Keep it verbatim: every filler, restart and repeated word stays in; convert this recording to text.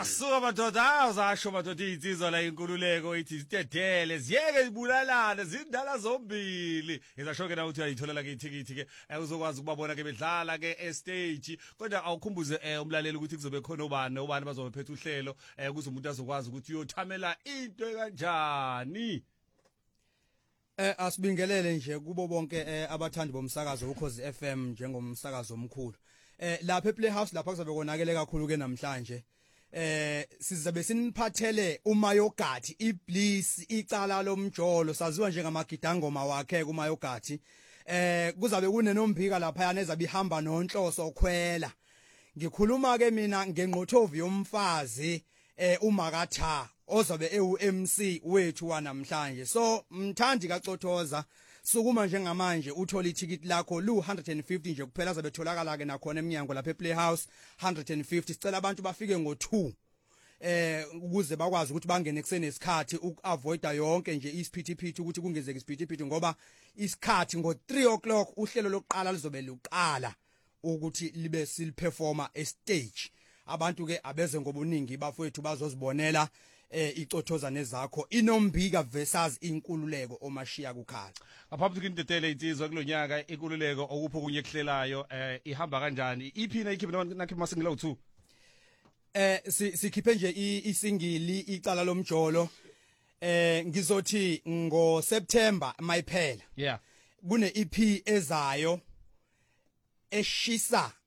Asuka madoda awuzasho madoda insizwa la inkululeko ithi sitedele ziyeke ibulalane zindala zombili izasho ke na uthi ayitholela ke ithikithi ke uzokwazi ukubabona ke bedlala ke stage kodwa awukhumbuze umlaleli ukuthi kuzobe khona ubani ubani bazophetha uhlelo ukuze umuntu azokwazi ukuthi uyothamela into kanjani. Eh asibingelele nje kubo bonke abathandi bomsakazo uKhozi F M njengomsakazo omkhulu. Eh lapha ePlayhouse lapha kuzabe konakele kakhulu ke namhlanje. Eh sizabe siniphathele uMayogathi iBliss icala lomjolo saziwa njengamagidangoma wakhe kuMayogathi. Eh kuzabe kunenombhika lapha yana ezabe ihamba nonhloso okhwela. Ngikhuluma ke mina ngenqothovi yomfazi eh uMakatha ozabe ewu M C wethu wanamhlanje. So mthandi kaCothoza sukuma njengamanje uthola ithikithi lakho lu one hundred fifty nje kuphela zabe tholakala ke nakhona eminyango lapha ePlayhouse one hundred fifty sicela abantu bafike ngo two eh ukuze bakwazi ukuthi bangene kusene isikhathi ukuavoida yonke nje isiphithiphithi ukuthi kungezeke isiphithiphithi ngoba isikhathi ngo three o'clock uhlelo lokuqala lizobe luqala ukuthi libe silperforma estage. Abantu ke abeze ngobuningi bafowethu bazozibonela eh icothoza nezakho inombhika versus inkululeko omashiya kukhala. Ngaphambi kwindetele insizwa kulonyaka inkululeko okupho kunye kuhlelayo eh ihamba kanjani iphina ikhiphe nakhe masingilo two eh sikhiphe nje isingili icala lomjolo eh ngizothi ngo September mayiphela yeah kune E P ezayo eshisa